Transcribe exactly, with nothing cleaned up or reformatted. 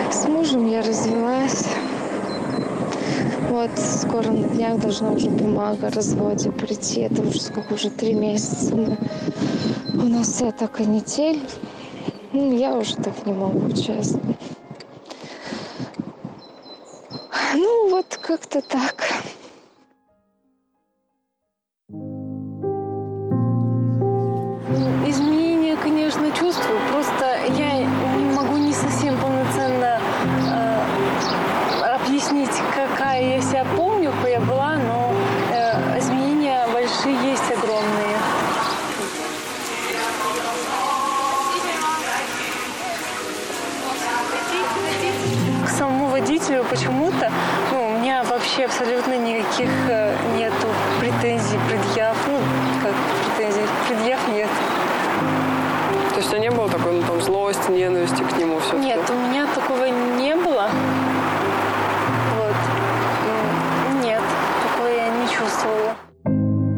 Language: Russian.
С мужем я развелась. Вот скоро на днях должна уже бумага о разводе прийти. Это уже сколько, уже три месяца. Мы... У нас вся такая канитель. Ну, я уже так не могу, честно. Ну, вот как-то так. Изменения, конечно, чувствую. Просто я не могу не совсем полноценно э, объяснить, какая я себя помню, какой я была, но э, изменения большие есть, огромные. К самому водителю почему-то, ну, у меня вообще абсолютно никаких э, нету претензий, предъяв. Ну, как претензий, предъяв нет. То есть у тебя не было такой, ну, там, злости, ненависти к нему все-таки? Нет, у меня такого